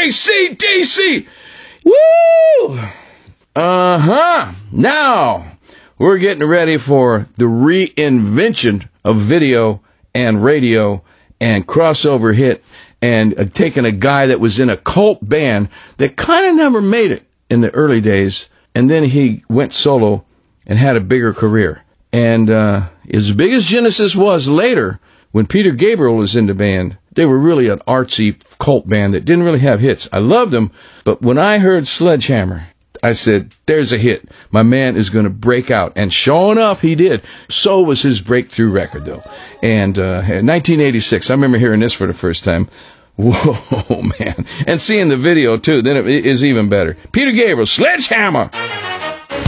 AC/DC. Woo! Now, we're getting ready for the reinvention of video and radio and crossover hit and taking a guy that was in a cult band that kind of never made it in the early days, and then he went solo and had a bigger career. And as big as Genesis was later, when Peter Gabriel was in the band, they were really an artsy cult band that didn't really have hits. I loved them, but when I heard Sledgehammer, I said, there's a hit. My man is going to break out. And sure enough, he did. So was his breakthrough record, though. And in 1986, I remember hearing this for the first time. Whoa, man. And seeing the video, too, then it is even better. Peter Gabriel, Sledgehammer.